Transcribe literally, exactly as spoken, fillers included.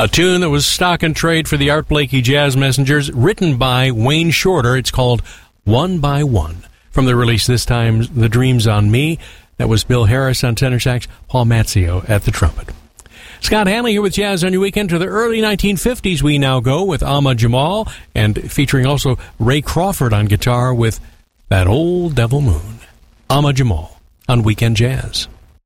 A tune that was stock and trade for the Art Blakey Jazz Messengers, written by Wayne Shorter. It's called One by One. From the release this time, The Dreams on Me. That was Bill Harris on tenor sax, Paul Mazzio at the trumpet. Scott Hanley here with Jazz on Your Weekend. To the early nineteen fifties we now go with Ahmad Jamal, and featuring also Ray Crawford on guitar with That Old Devil Moon. Ahmad Jamal on Weekend Jazz.